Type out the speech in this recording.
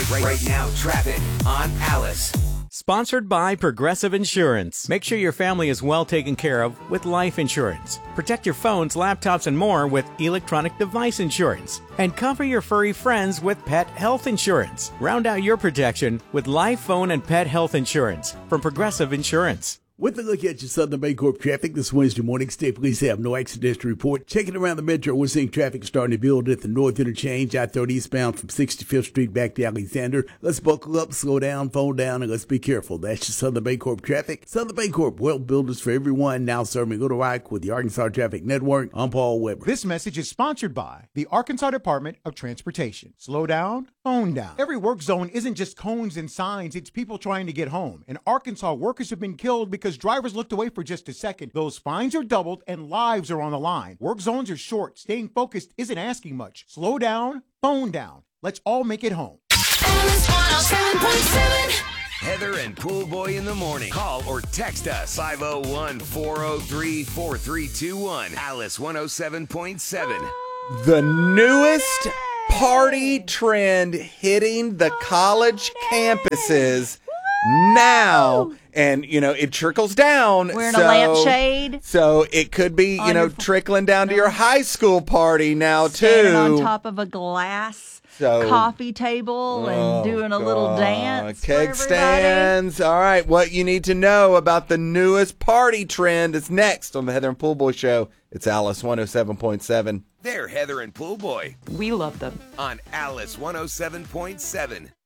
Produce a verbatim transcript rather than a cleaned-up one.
Right, right now, traffic on Alice. Sponsored by Progressive Insurance. Make sure your family is well taken care of with life insurance. Protect your phones, laptops, and more with electronic device insurance. And cover your furry friends with pet health insurance. Round out your protection with life, phone, and pet health insurance from Progressive Insurance. With a look at your Southern Bancorp traffic this Wednesday morning, state police have no accidents to report. Checking around the metro, we're seeing traffic starting to build at the North Interchange, I thirty eastbound from sixty-fifth Street back to Alexander. Let's buckle up, slow down, phone down, and let's be careful. That's your Southern Bancorp traffic. Southern Bancorp, well builders for everyone, now serving Little Rock with the Arkansas Traffic Network. I'm Paul Weber. This message is sponsored by the Arkansas Department of Transportation. Slow down, phone down. Every work zone isn't just cones and signs, it's people trying to get home. In Arkansas, workers have been killed because drivers looked away for just a second. Those fines are doubled and lives are on the line. Work zones are short. Staying focused isn't asking much. Slow down, phone down. Let's all make it home. Heather and Pool Boy in the morning. Call or text us five oh one, four oh three, four three two one. Alice one oh seven point seven. The newest party trend hitting the college campuses now, and you know it trickles down. We're in so, a lampshade, so it could be you know your, trickling down to your high school party now standing too. on top of a glass so, coffee table and oh, doing a God. little dance. Keg stands. All right, what you need to know about the newest party trend is next on the Heather and Pool Boy Show. It's Alice one oh seven point seven. They're Heather and Pool Boy We love them on Alice one oh seven point seven.